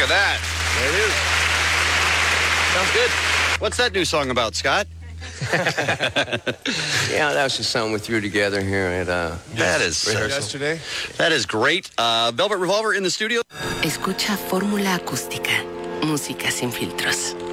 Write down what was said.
at that. There it is. Sounds good. What's that new song about, Scott? Yeah, that was just something we threw together here at That is Yesterday. That is great. Velvet Revolver in the studio. Escucha Fórmula Acústica. Música sin filtros.